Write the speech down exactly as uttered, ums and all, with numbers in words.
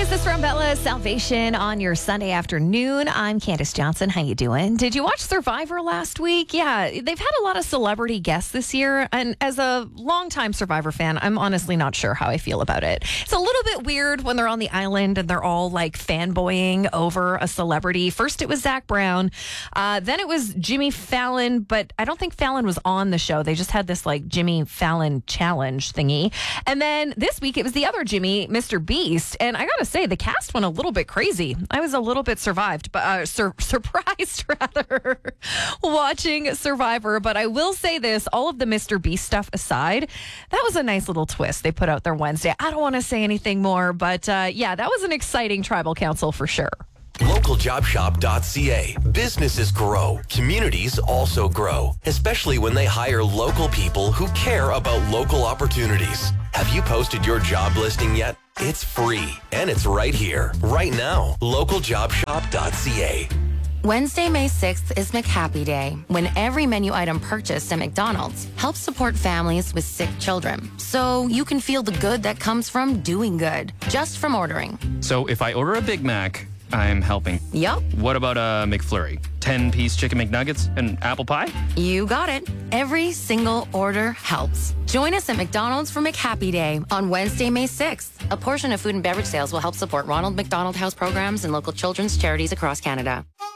This is from Bella's Salvation on your Sunday afternoon. I'm Candace Johnson. How you doing? Did you watch Survivor last week? Yeah, they've had a lot of celebrity guests this year. And as a longtime Survivor fan, I'm honestly not sure how I feel about it. It's a little bit weird when they're on the island and they're all like fanboying over a celebrity. First it was Zach Brown. Uh, then it was Jimmy Fallon, but I don't think Fallon was on the show. They just had this like Jimmy Fallon challenge thingy. And then this week it was the other Jimmy, Mister Beast. And I gotta say, the cast went a little bit crazy. I was a little bit survived, but uh, sur- surprised rather watching Survivor. But I will say this: all of the Mister Beast stuff aside, that was a nice little twist they put out there Wednesday. I don't want to say anything more, but uh, yeah, that was an exciting tribal council for sure. local job shop dot c a. Businesses grow. Communities also grow, especially when they hire local people who care about local opportunities. Have you posted your job listing yet? It's free, and it's right here, right now. local job shop dot c a. Wednesday, May sixth is McHappy Day, when every menu item purchased at McDonald's helps support families with sick children. So you can feel the good that comes from doing good, just from ordering. So if I order a Big Mac, I'm helping. Yup. What about a McFlurry? ten-piece chicken McNuggets and apple pie? You got it. Every single order helps. Join us at McDonald's for McHappy Day on Wednesday, May sixth. A portion of food and beverage sales will help support Ronald McDonald House programs and local children's charities across Canada.